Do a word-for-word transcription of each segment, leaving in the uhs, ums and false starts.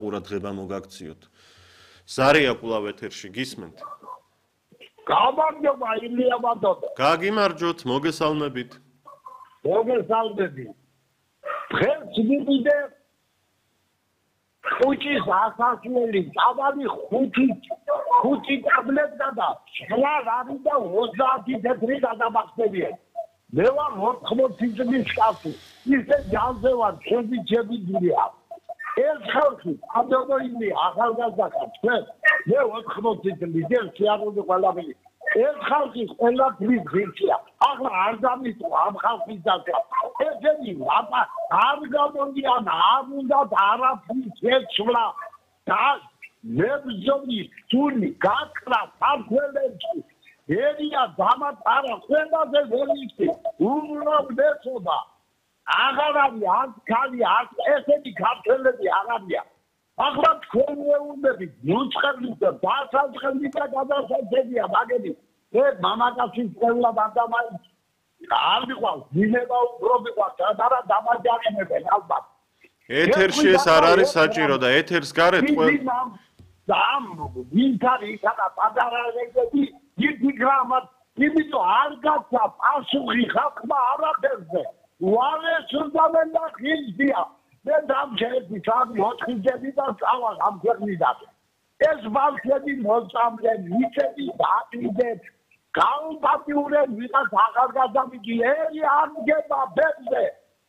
ყურადღება მოგაქციოთ. ზარია კვლავ ეთერში გისმენთ? გამარჯობა ილია ბატონო. გაგიმარჯოთ, მოგესალმებით. მოგესალმებით. დღეს მივიდე ხუჭის ასასვლელი, წამალი ხუთი ხუთი ტაბლეტა და შლა რამი და ოცდაათი თეთრი გადამახსნებიან. მე ვარ ოთხმოცი წლის კაცი. ისე ჯანზე ვარ, ჩემი ჩემია. ეს ხალხი ამდობინი ახალგაზრდა ჩვენ მე ოთხმოცი წლის შეარული ყველაფერი ეს ხალხი ყველაფრის ღირსია ახლა არ დამიტო ამ ხალხის დასვა ესენი აბა არ გამონდიან არ უნდა არაფრის შეცვლა და მებრძოლი თული გაკრა სამხელებში ერია დამატარა ყველაზე ვერიფი უმრავლესობა აღარ არის აქ ქალი აქ ესეთი ქართველები არ არიან ახლა თქვენ მეუბნებით ნუცხების და დასაწყების და გადასაჭერია მაგები მე მამაკაცის ყველა დადამაი არ მიყვავს დინება უფრო მიყვავს და რა დამაჯერებენ ალბათ ეთერში ეს არ არის საჭირო და ეთერს გარეთ ყველა ამ ვინთარი და პატარალებები დიდი გრამატ იმიტომ არ გაცა პასუხი ხალხმა არაფერზე უარეს უზამენდა ხილზია მე დამჩერდი სამ ოთხი ჯები და წავა ამ ქვეყნიდან ეს ბავშვები მოწამდნენ მიწები დააყრდნენ გაუპატიურენ ვიღაც ახალგაზრდები ერი ამგება ბებზე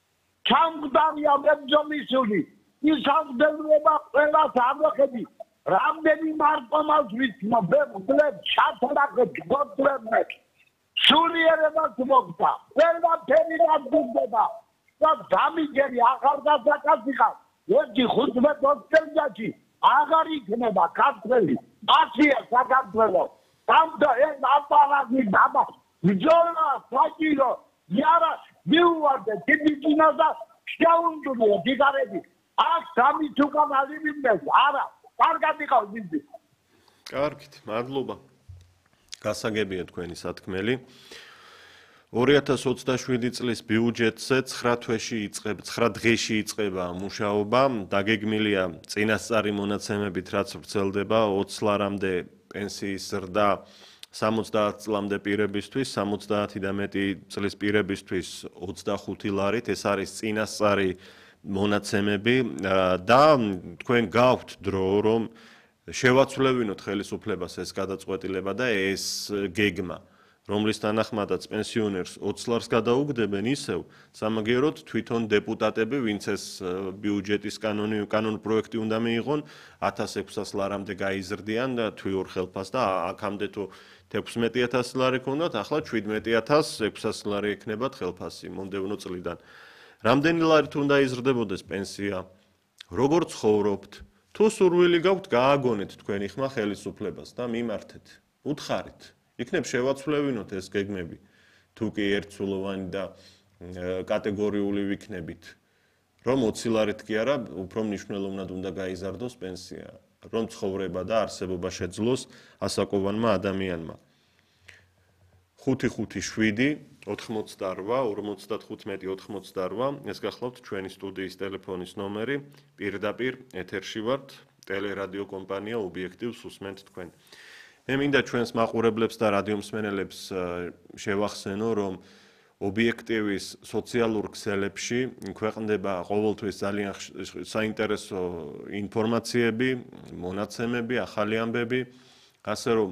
ჩამგდარია მებრძოლისული ის ამგდება ყველას ამოხები რამდენი მარკომას ვიცმა ბებძლებ ჩათრაგეთ გოტრებნეთ სულიერებას მოგდა ყველაფერი რადგდება და დამიგერი ახალგაზრდა კაცი ხარ ერთი ხუთმეტ წელიწადში აღარ იქნება ქართველი აცია საქართველოს დამდა ეს აპარატი დაბა ბრძოლა საჭირო იარა მიუვარდე ტიპიკინა და შეუნდურია დიდარები აქ სამი თუკან ალიმინდეს არა კარგად იყავს დიდი კარგით მადლობა გასაგებია თქვენი სათქმელი ორი ათას ოცდაშვიდი წლის ბიუჯეტზე ცხრა თვეში იწყება ცხრა დღეში იწყება მუშაობა დაგეგმილია წინასწარი მონაცემებით რაც ვრცელდება ოცი ლარამდე პენსიის ზრდა სამოცდაათ წლამდე პირებისთვის სამოცდაათი და მეტი წლის პირებისთვის ოცდახუთი ლარით ეს არის წინასწარი მონაცემები და თქვენ გაქვთ დრო რომ შევაცვლევინოთ ხელისუფლებას ეს გადაწყვეტილება და ეს გეგმა რომლის თანახმადაც პენსიონერს ოცი ლარს გადაუგდებენ ისევ სამაგიეროდ თვითონ დეპუტატები ვინც ეს ბიუჯეტის კანონი კანონ პროექტი უნდა მიიღონ ათას ექვსას ლარამდე გაიზრდიან და თვიურ ხელფას და აქამდე თუ თექვსმეტი ათასი ლარი ქონდათ ახლა შვიდმეტი ათას ექვსას ლარი ექნებათ ხელფასი მომდევნო წლიდან რამდენი ლარით უნდა იზრდებოდეს პენსია როგორ ცხოვრობთ თუ სურვილი გაქვთ გააგონეთ თქვენი ხმა ხელისუფლებას და მიმართეთ უთხარით იქნებ შევაცვლევინოთ ეს გეგმები თუ კი ერთსულოვანი და კატეგორიული ვიქნებით რომ ოცი ლარით კი არა უფრო მნიშვნელოვნად უნდა გაიზარდოს პენსია რომ ცხოვრება და არსებობა შეძლოს ასაკოვანმა ადამიანმა ხუთი ხუთი შვიდი ოთხმოცდარვა ორმოცდახუთმეტი ოთხმოცდარვა ეს გახლავთ ჩვენი სტუდიის ტელეფონის ნომერი პირდაპირ ეთერში ვართ ტელერადიო კომპანია ობიექტივს უსმენთ თქვენ მე მინდა ჩვენს მაყურებლებს და რადიომსმენელებს შევახსენო რომ ობიექტივის სოციალურ ქსელებში ქვეყნდება ყოველთვის ძალიან საინტერესო ინფორმაციები მონაცემები ახალი ამბები ასე რომ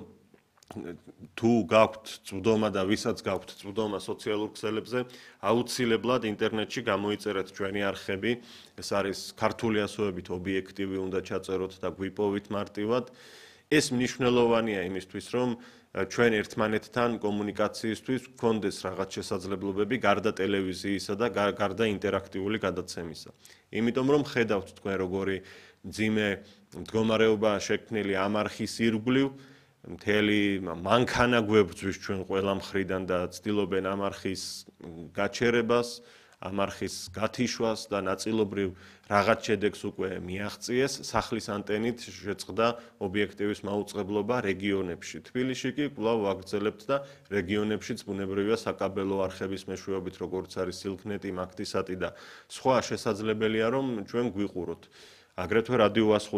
თუ გაქვთ წვდომა და ვისაც გაქვთ წვდომა სოციალურ ქსელებზე აუცილებლად ინტერნეტში გამოიწერეთ ჩვენი არხები ეს არის ქართული ასოებით ობიექტივი უნდა ჩაწეროთ და გვიპოვით მარტივად ეს მნიშვნელოვანია იმისთვის რომ ჩვენ ერთმანეთთან კომუნიკაციისთვის გქონდეს რაღაც შესაძლებლობები გარდა ტელევიზიისა და გარდა ინტერაქტიული გადაცემისა იმიტომ რომ ხედავთ თქვენ როგორი მძიმე მდგომარეობა შექმნილი ამ არხის ირგვლივ მთელი მანქანა გვებრძვის ჩვენ ყველა მხრიდან და ცდილობენ ამ არხის გაჩერებას ამ არხის გათიშვას და ნაწილობრივ რაღაც შედეგს უკვე მიაღწიეს სახლის ანტენით შეწყდა ობიექტივის მაუწყებლობა რეგიონებში თბილისში კი კვლავ ვაგრძელებთ და რეგიონებშიც ბუნებრივია საკაბელო არხების მეშვეობით როგორც არის სილქნეტი მაგთისატი და სხვა შესაძლებელია რომ ჩვენ გვიყუროთ აგრეთვე რადიო